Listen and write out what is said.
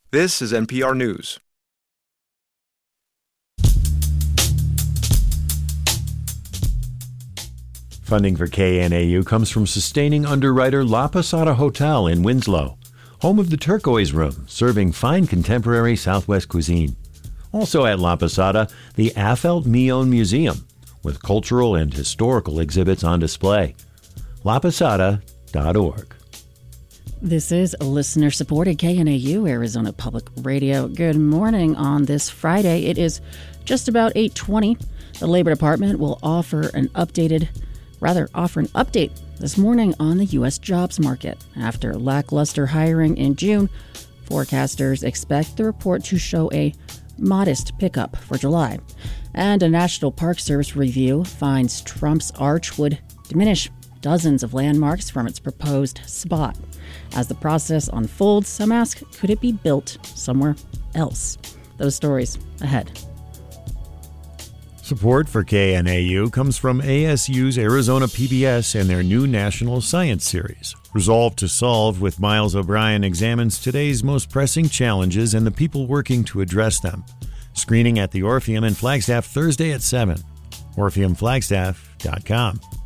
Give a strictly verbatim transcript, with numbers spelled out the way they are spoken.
This is N P R News. Funding for K N A U comes from sustaining underwriter La Posada Hotel in Winslow, home of the Turquoise Room, serving fine contemporary Southwest cuisine. Also at La Posada, the Afelt Mion Museum, with cultural and historical exhibits on display. la posada dot org. This is listener-supported K N A U, Arizona Public Radio. Good morning on this Friday. It is just about eight twenty. The Labor Department will offer an updated, rather offer an update this morning on the U S jobs market. After lackluster hiring in June, forecasters expect the report to show a modest pickup for July. And a National Park Service review finds Trump's arch would diminish dozens of landmarks from its proposed spot. As the process unfolds, some ask, could it be built somewhere else? Those stories ahead. Support for K N A U comes from A S U's Arizona P B S and their new National Science Series. Resolved to Solve with Miles O'Brien examines today's most pressing challenges and the people working to address them. Screening at the Orpheum in Flagstaff Thursday at seven. orpheum flagstaff dot com.